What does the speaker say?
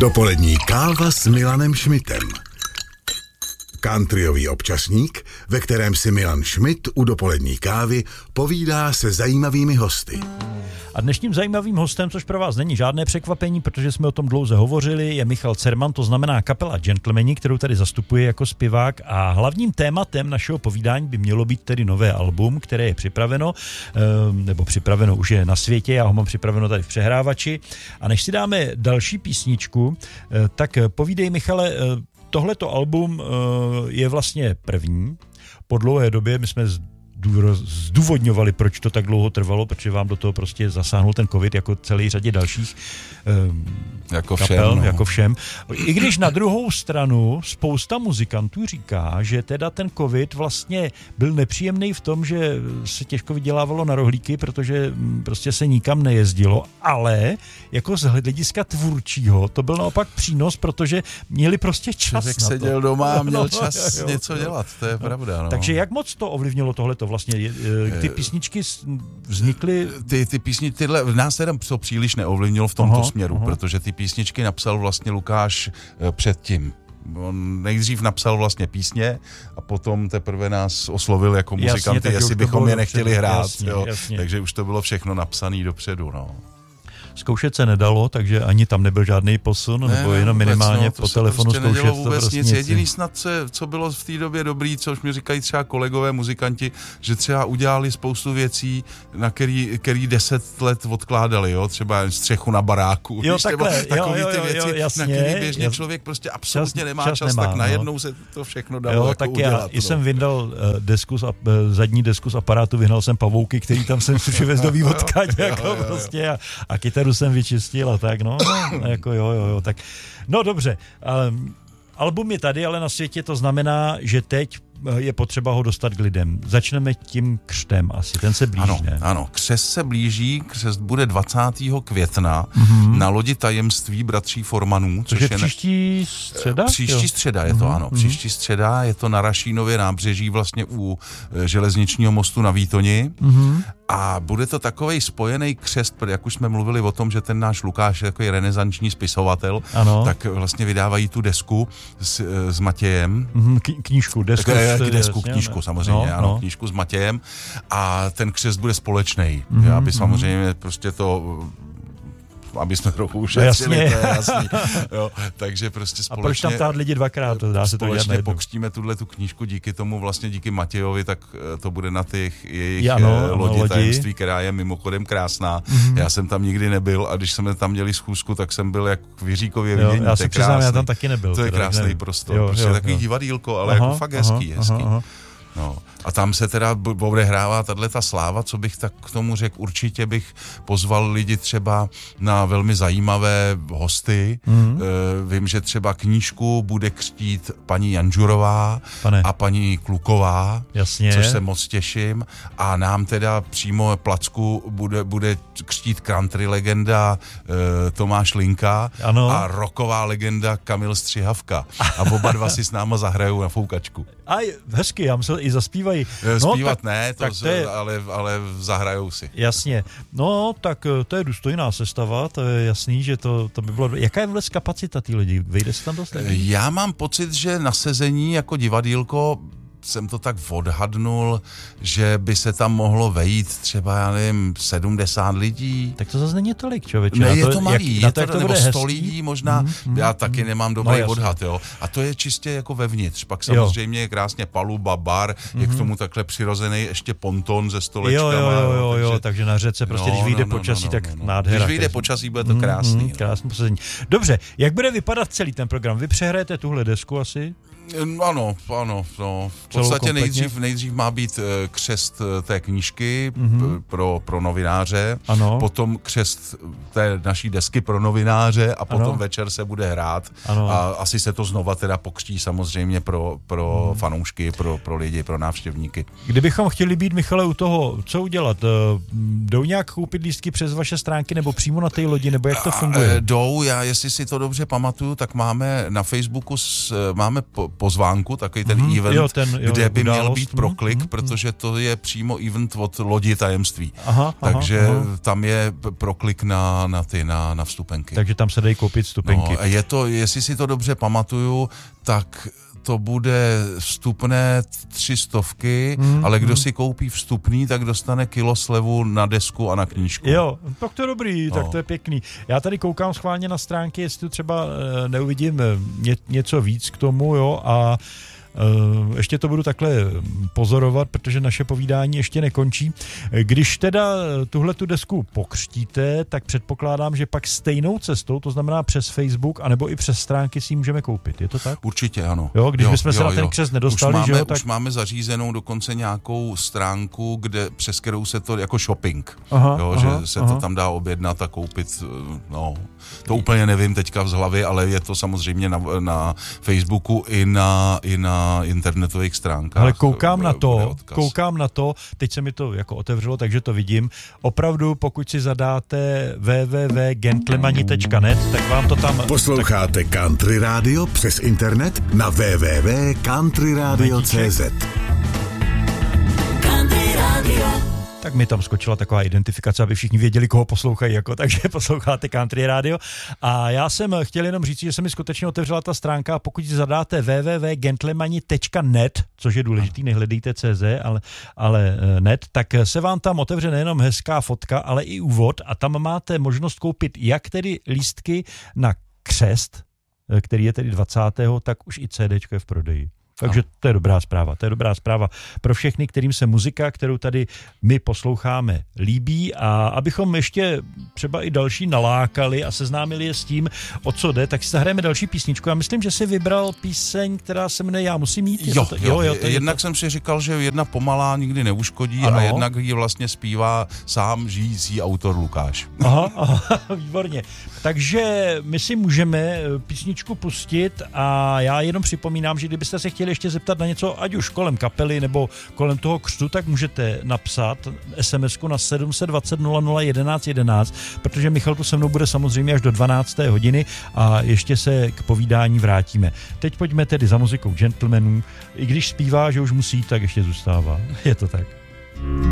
Dopolední káva s Milanem Šmitem. Countryový občasník, ve kterém si Milan Šmit u dopolední kávy povídá se zajímavými hosty. A dnešním zajímavým hostem, což pro vás není žádné překvapení, protože jsme o tom dlouze hovořili, je Michal Cerman, to znamená kapela Gentlemani, kterou tady zastupuje jako zpěvák, a hlavním tématem našeho povídání by mělo být tedy nové album, které je připraveno, nebo připraveno už je na světě, já ho mám připraveno tady v přehrávači. A než si dáme další písničku, tak povídej, Michale, tohleto album je vlastně první. Po dlouhé době my jsme zdůvodňovali, proč to tak dlouho trvalo, protože vám do toho prostě zasáhnul ten covid, jako celý řadě dalších jako kapel, všem, no. Jako všem. I když na druhou stranu spousta muzikantů říká, že teda ten covid vlastně byl nepříjemný v tom, že se těžko vydělávalo na rohlíky, protože prostě se nikam nejezdilo, ale jako z hlediska tvůrčího to byl naopak přínos, protože měli prostě čas Člověk na to. seděl doma a měl čas něco dělat, to je pravda. No. Takže jak moc to ovlivnilo tohleto vlastně? Ty písničky vznikly... Ty písničky, tyhle nás teda to příliš neovlivnilo v tomto směru, protože ty písničky napsal vlastně Lukáš předtím. On nejdřív napsal vlastně písně a potom teprve nás oslovil jako muzikanty, jestli bychom je nechtěli hrát. Jasně. Takže už to bylo všechno napsané dopředu. No. Zkoušet se nedalo, takže ani tam nebyl žádný posun, nebo jenom minimálně po telefonu prostě zkoušet. Vůbec to prostě nic. Jediný snad, co bylo v té době dobrý, což mi říkají třeba kolegové muzikanti, že třeba udělali spoustu věcí, na který 10 let odkládali, jo? Třeba střechu na baráku. Jo, víš, takhle, takový ty věci, jasně, na který běžně člověk prostě absolutně nemá čas, tak najednou se to všechno dalo jako tak udělat. Já jsem vyndal zadní desku z aparátu, vyhnal jsem pavouky, který tam jsem přivez do vývodka, jako prostě, a kytaru jsem vyčistil a tak, no jako jo, tak, no dobře, album je tady, ale na světě to znamená, že teď je potřeba ho dostat k lidem. Začneme tím křtem asi, ten se blíží, ne? Ano, křest se blíží, křest bude 20. května na lodi Tajemství bratří Formanů. Což je příští středa? Příští středa je to, ano. Příští středa je to na Rašínově nábřeží, vlastně u železničního mostu na Výtoni. A bude to takovej spojený křest, jak už jsme mluvili o tom, že ten náš Lukáš je takový renesanční spisovatel, tak vlastně vydávají tu desku s Matějem. Knížku, Knížku samozřejmě, knížku s Matějem, a ten křest bude společnej, aby samozřejmě prostě to... aby jsme trochu ušetřili, to je jasný. Jo, takže prostě společně... A proč tam tát lidi dvakrát? To dá se to dělat najednou. Pokřtíme tu knížku díky tomu, vlastně díky Matějovi, tak to bude na těch jejich lodi Tajemství, která je mimochodem krásná. Já jsem tam nikdy nebyl a když jsme tam měli schůzku, tak jsem byl jak v Jiříkově vidění. Já se přiznám, já tam taky nebyl. To je krásný prostor. Prostě takový divadýlko, ale jako fakt hezký. No. A tam se teda odehrává tato sláva, co bych tak k tomu řekl, určitě bych pozval lidi třeba na velmi zajímavé hosty. Vím, že třeba knížku bude křtít paní Janžurová a paní Kluková, což se moc těším. A nám teda přímo placku bude křtít country legenda Tomáš Linka a rocková legenda Kamil Střihavka. A oba dva si s náma zahrajou na foukačku. Hezky, já myslím, i zaspívají. Zpívat ne, ale zahrajou si. Jasně. No, tak to je důstojná sestava, to je jasný, že to by bylo... Jaká je vůbec kapacita té lidi? Vejde se tam dost? Já mám pocit, že na sezení jako divadýlko jsem to tak odhadnul, že by se tam mohlo vejít třeba, já nevím, 70 lidí. Tak to zase není tolik, člověče. Ne, je to malý, nebo 100 lidí možná. Já taky nemám dobrý odhad, jo. A to je čistě jako vevnitř. Pak samozřejmě je krásně paluba, bar, je k tomu takhle přirozený ještě ponton se stolečkama. Jo, takže na řece prostě, když vyjde počasí, tak nádhera. Když vyjde počasí, bude to krásný. Krásný posazení. Dobře, jak bude vypadat celý ten program? Vy přehrajete tuhle desku asi? Ano. V podstatě nejdřív má být křest té knížky pro novináře, potom křest té naší desky pro novináře a potom večer se bude hrát a asi se to znova teda pokřtí samozřejmě pro fanoušky, pro lidi, pro návštěvníky. Kdybychom chtěli být, Michale, u toho, co udělat? Jdou nějak koupit lístky přes vaše stránky nebo přímo na té lodi, nebo jak to funguje? Jestli si to dobře pamatuju, tak máme na Facebooku máme pozvánku, takový ten event, kde by měl být proklik, protože to je přímo event od Lodi tajemství. Takže tam je proklik na vstupenky. Takže tam se dají koupit vstupenky. No, a je to, jestli si to dobře pamatuju, tak to bude vstupné 300, ale kdo si koupí vstupný, tak dostane kilo slevu na desku a na knížku. Jo, tak to je dobrý, tak to je pěkný. Já tady koukám schválně na stránky, jestli třeba neuvidím něco víc k tomu, jo, a ještě to budu takhle pozorovat, protože naše povídání ještě nekončí. Když teda tuhletu desku pokřtíte, tak předpokládám, že pak stejnou cestou, to znamená přes Facebook, anebo i přes stránky si ji můžeme koupit. Je to tak? Určitě ano. Jo, když bychom se na ten křest nedostali, že jo, tak... Už máme zařízenou dokonce nějakou stránku, přes kterou se to jako shopping, že se to tam dá objednat a koupit, to úplně nevím teďka z hlavy, ale je to samozřejmě na Facebooku i na internetových stránkách. Ale koukám na to, teď se mi to jako otevřelo, takže to vidím. Opravdu, pokud si zadáte www.gentlemani.net, tak vám to tam... Posloucháte Country Radio přes internet na www.countryradio.cz. Tak mi tam skočila taková identifikace, aby všichni věděli, koho poslouchají, takže posloucháte Country Radio. A já jsem chtěl jenom říct, že se mi skutečně otevřela ta stránka, pokud si zadáte www.gentlemani.net, což je důležitý, nehledejte CZ, ale net, tak se vám tam otevře nejenom hezká fotka, ale i úvod a tam máte možnost koupit jak tedy lístky na křest, který je tedy 20., tak už i CDčko je v prodeji. Takže to je dobrá zpráva. To je dobrá zpráva pro všechny, kterým se muzika, kterou tady my posloucháme, líbí, a abychom ještě třeba i další nalákali a seznámili je s tím, o co jde, tak si zahrajeme další písničku. Já myslím, že si vybral píseň, která se jmenuje Já musím jít. Jednak jsem si říkal, že jedna pomalá nikdy neuškodí, a jednak ji vlastně zpívá sám žijící autor Lukáš. Aha, výborně. Takže my si můžeme písničku pustit a já jenom připomínám, že kdybyste se chtěli ještě zeptat na něco, ať už kolem kapely nebo kolem toho křtu, tak můžete napsat SMS-ku na 720 00 11 11, protože Michal tu se mnou bude samozřejmě až do 12. hodiny a ještě se k povídání vrátíme. Teď pojďme tedy za muzikou Gentlemanů. I když zpívá, že už musí, tak ještě zůstává. Je to tak.